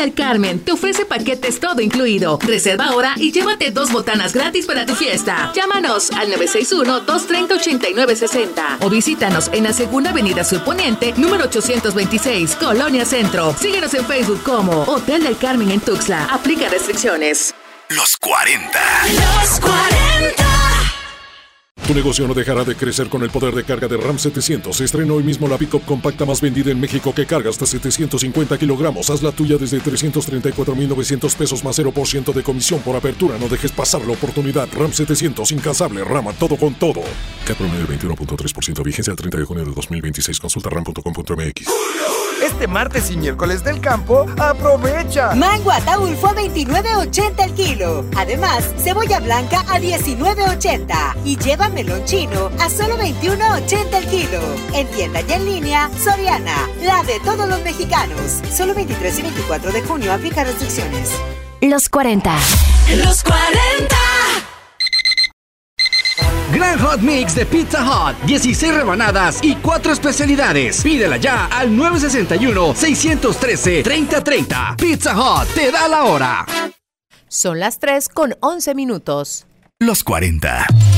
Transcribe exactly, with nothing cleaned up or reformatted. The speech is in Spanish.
del Carmen te ofrece paquetes todo incluido. Reserva ahora y llévate dos botanas gratis para tu fiesta. Llámanos al nueve seis uno, dos tres cero, ocho nueve seis cero o visítanos en la Segunda Avenida Sur Poniente, número ochocientos veintiséis, Colonia Centro. Síguenos en Facebook como Hotel del Carmen en Tuxtla. Aplica restricciones. Los cuarenta. Los cuarenta. Tu negocio no dejará de crecer con el poder de carga de RAM setecientos. Estrena hoy mismo la pick-up compacta más vendida en México, que carga hasta setecientos cincuenta kilogramos. Haz la tuya desde trescientos treinta y cuatro mil novecientos pesos más cero por ciento de comisión por apertura. No dejes pasar la oportunidad. RAM setecientos, incansable, rama todo con todo. Cat promedio veintiuno punto tres por ciento. Vigencia el treinta de junio de dos mil veintiséis. Consulta ram punto com punto m x. Este martes y miércoles del campo, ¡aprovecha! Mango Ataulfo a veintinueve ochenta el kilo. Además, cebolla blanca a diecinueve ochenta. Y lleva melón chino a solo veintiuno ochenta el kilo. En tienda y en línea, Soriana, la de todos los mexicanos. Solo veintitrés y veinticuatro de junio, aplica restricciones. Los cuarenta. Los cuarenta. Gran Hot Mix de Pizza Hut, dieciséis rebanadas y cuatro especialidades. Pídela ya al nueve seis uno, seis uno tres, tres cero tres cero. Pizza Hut te da la hora. Son las tres con once minutos. Los cuarenta.